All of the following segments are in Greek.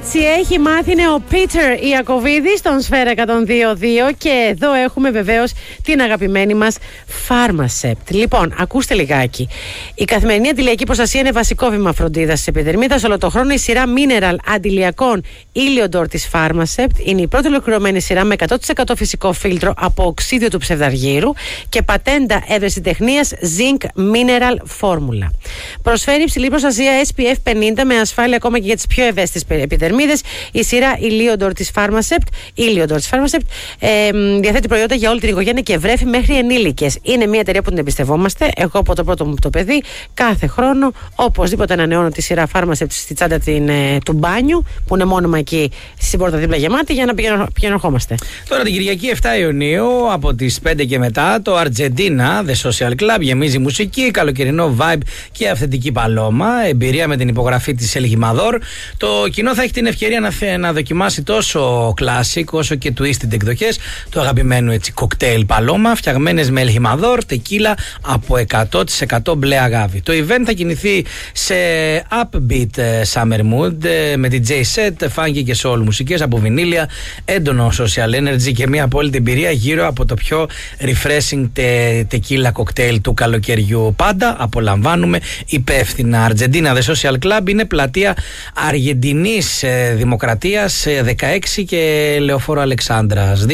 Έτσι έχει μάθει είναι ο Πίτερ Ιακωβίδης στον Σφαίρα 102.2 και εδώ έχουμε βεβαίως την αγαπημένη μας Pharmacept. Λοιπόν, ακούστε λιγάκι. Η καθημερινή αντιλιακή προστασία είναι βασικό βήμα φροντίδας της επιδερμίδας. Όλο το χρόνο η σειρά Mineral αντιλιακών Iliodor της Pharmacept είναι η πρώτη ολοκληρωμένη σειρά με 100% φυσικό φίλτρο από οξύδιο του ψευδαργύρου και πατέντα ευρεσιτεχνίας Zinc Mineral Formula. Προσφέρει υψηλή προστασία SPF 50 με ασφάλεια ακόμα και για τις πιο ευαίσθητες επιδερμίδες. Η σειρά Iliodor της Pharmacept διαθέτει προϊόντα για όλη την οικογένεια και βρέφη μέχρι ενήλικες. Είναι μια εταιρεία που την εμπιστευόμαστε. Εγώ από το πρώτο μου το παιδί κάθε χρόνο οπωσδήποτε ανανεώνω τη σειρά Pharmacept στη τσάντα του μπάνιου που είναι μόνιμα εκεί στην πόρτα δίπλα γεμάτη για να πηγαινοχόμαστε. Τώρα την Κυριακή 7 Ιουνίου από τις 5 και μετά το Argentina The Social Club γεμίζει μουσική, καλοκαιρινό vibe και αυθεντική παλώμα. Εμπειρία με την υπογραφή της El Jimador. Το κοινό θα έχει την ευκαιρία να δοκιμάσει τόσο classic όσο και twisted εκδοχές του αγαπημένου έτσι κοκτέιλ παλώμα φτιαγμένες με El Jimador, τεκίλα από 100% μπλε αγάβη. Το event θα κινηθεί σε upbeat summer mood με DJ set, funky και soul μουσικές από βινίλια, έντονο social energy και μια απόλυτη εμπειρία γύρω από το πιο refreshing τεκίλα κοκτέιλ του καλοκαιριού. Πάντα απολαμβάνουμε υπεύθυνα. Argentina The Social Club είναι πλατεία Αργεντινής Δημοκρατίας 16 και Λεωφόρο Αλεξάνδρας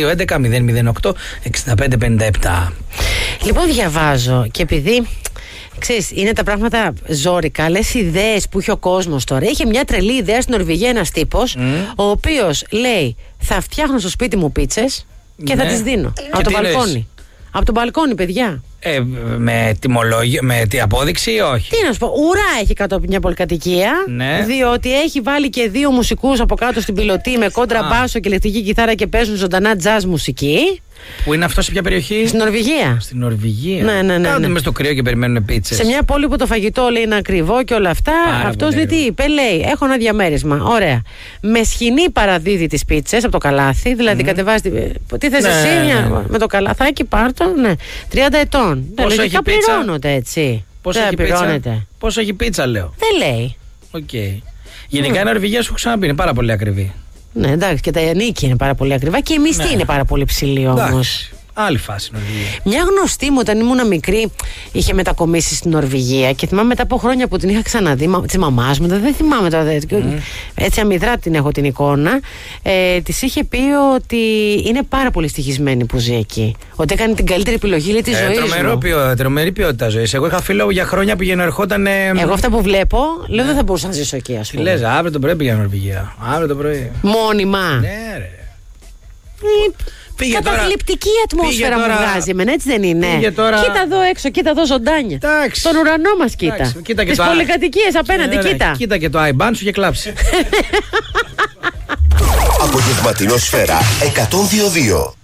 211-008-6557. Λοιπόν, διαβάζω και επειδή ξέρεις, είναι τα πράγματα ζόρικα, λες ιδέες που έχει ο κόσμος τώρα. Είχε μια τρελή ιδέα στην Νορβηγία ένας τύπος, ο οποίος λέει θα φτιάχνω στο σπίτι μου πίτσες και θα τις δίνω από το μπαλκόνι. Από το μπαλκόνι, παιδιά. Με τιμολόγιο, με τι απόδειξη ή όχι? Τι να σου πω, ουρά έχει κάτω από μια πολυκατοικία. Ναι. Διότι έχει βάλει και δύο μουσικούς από κάτω στην πιλωτή με κόντρα μπάσο και ηλεκτρική κιθάρα και παίζουν ζωντανά jazz μουσική. Πού είναι αυτό, σε ποια περιοχή? Στην Νορβηγία. Στην Νορβηγία. Ναι. Κάθονται μες στο κρύο και περιμένουν πίτσες. Σε μια πόλη που το φαγητό λέει είναι ακριβό και όλα αυτά. Αυτός λέει τι είπε, λέει: έχω ένα διαμέρισμα. Ωραία. Με σχοινή παραδίδει τις πίτσες από το καλάθι. Δηλαδή κατεβάζει. Τι θες εσύ, με το καλαθάκι, πάρτο. Ναι. 30 ετών. Πόσο έχει πίτσα? Πληρώνονται έτσι. Πόσο έχει πίτσα? Πόσο έχει πίτσα, λέω. Δεν λέει. Okay. Γενικά η Νορβηγία σου έχω ξαναπεί είναι πάρα πολύ ακριβή. Ναι, εντάξει, και τα νίκη είναι πάρα πολύ ακριβά και η μισθή είναι πάρα πολύ ψηλή όμως. Άλλη φάση Νορβηγία. Μια γνωστή μου όταν ήμουν μικρή είχε μετακομίσει στην Νορβηγία και θυμάμαι μετά από χρόνια που την είχα ξαναδεί της μαμάς μου, δεν θυμάμαι τώρα, έτσι αμυδρά την έχω την εικόνα, της είχε πει ότι είναι πάρα πολύ ευτυχισμένη που ζει εκεί, ότι έκανε την καλύτερη επιλογή λέει, της ζωής μου. Τρομερή ποιότητα ζωής. Εγώ είχα φίλο για χρόνια πήγαινε ερχόταν. Εγώ αυτά που βλέπω λέω δεν θα μπορούσα να ζήσω εκεί, ας πούμε. Τι λες, αύριο το πρωί πήγα Νορβηγία. Αύριο το πρωί. Μόνιμα. Ναι, ρε. Καταθλιπτική ατμόσφαιρα μου βγάζει, έτσι δεν είναι? Τώρα... Κοίτα εδώ έξω, κοίτα εδώ ζωντάνια. Εντάξει. Τον ουρανό μας κοίτα. Τις πολυκατοικίες απέναντι, κοίτα. Κοίτα και το iBand σου και κλάψει. Απογευματινό Σφαίρα 102.2.